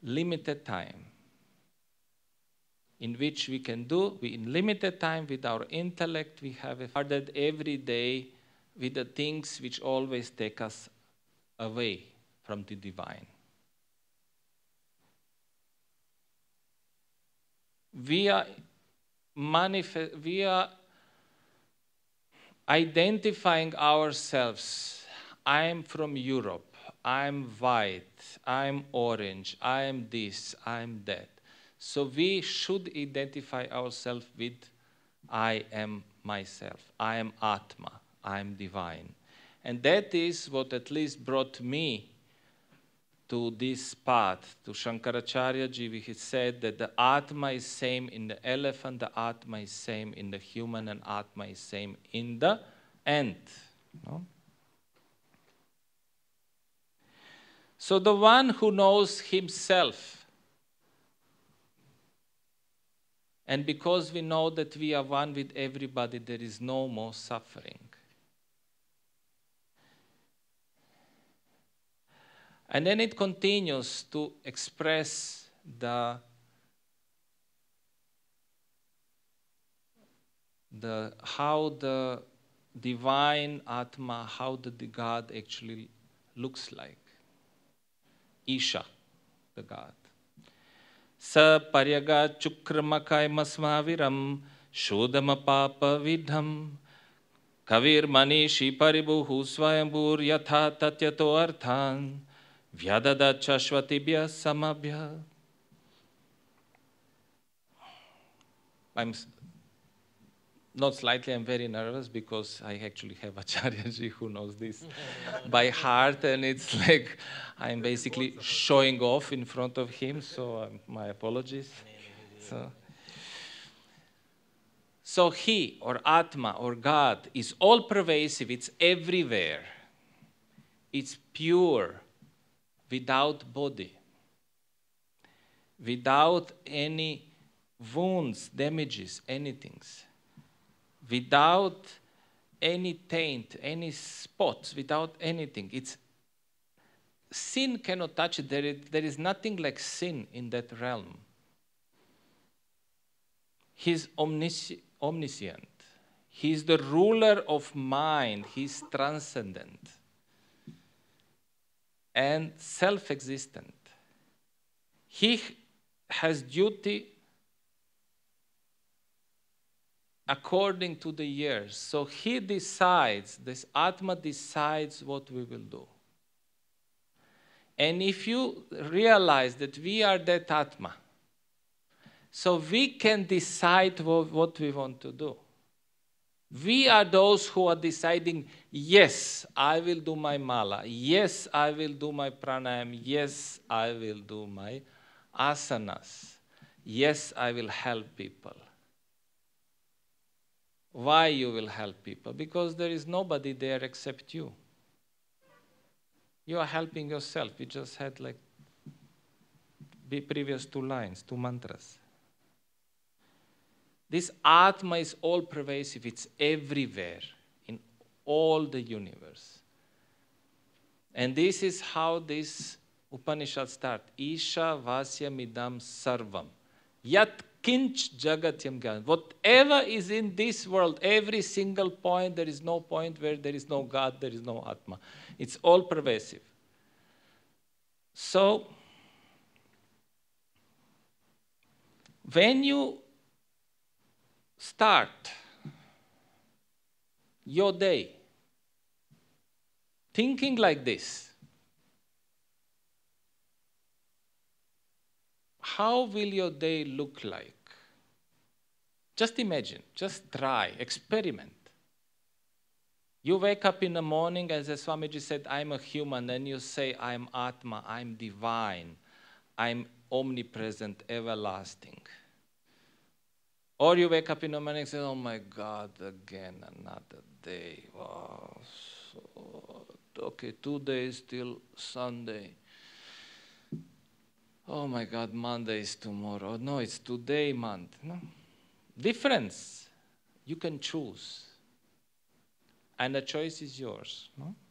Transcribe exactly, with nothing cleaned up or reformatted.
limited time in which we can do, we, in limited time with our intellect, we have started every day with the things which always take us away from the divine. We are, manifest, we are identifying ourselves. I'm from Europe. I'm white. I'm orange. I'm this. I'm that. So we should identify ourselves with I am myself. I am Atma. I am divine. And that is what at least brought me to this path. To Shankaracharya ji, he said that the Atma is same in the elephant, the Atma is same in the human, and Atma is same in the ant. No? So the one who knows himself, and because we know that we are one with everybody, there is no more suffering. And then it continues to express the, the how the divine Atma, how the, the God actually looks like. Isha, the God. Sa paryaga chukramakai masmaviram shodama papa vidham kavir manishi paribuhu swayambur yatha tatyato arthan vyadada chashvatibhya samabhya. I'm not slightly, I'm very nervous because I actually have Acharya-ji who knows this by heart, and it's like I'm basically showing off in front of him, so um, my apologies. So, so he, or Atma, or God, is all-pervasive, it's everywhere. It's pure, without body, without any wounds, damages, anything. Without any taint, any spots, without anything. It's sin cannot touch it. There is, there is nothing like sin in that realm. He's omnisci omniscient. He's the ruler of mind. He's transcendent and self-existent. He has duty according to the years. So he decides, this Atma decides what we will do. And if you realize that we are that Atma, so we can decide what, what we want to do. We are those who are deciding, yes, I will do my mala. Yes, I will do my pranayam. Yes, I will do my asanas. Yes, I will help people. Why you will help people? Because there is nobody there except you. You are helping yourself. We just had like the previous two lines, two mantras. This Atma is all-pervasive. It's everywhere in all the universe. And this is how this Upanishad starts. Isha vasya midam sarvam. Yat kinch jagatyam gyan. Whatever is in this world, every single point, there is no point where there is no God, there is no Atma. It's all pervasive. So, when you start your day thinking like this, how will your day look like? Just imagine, just try, experiment. You wake up in the morning, as the Swamiji said, I'm a human, and you say, I'm Atma, I'm divine, I'm omnipresent, everlasting. Or you wake up in the morning and say, oh my God, again, another day. Wow, so, okay, two days till Sunday. Oh my God, Monday is tomorrow. No, it's today, month. No. Difference. You can choose. And the choice is yours. No?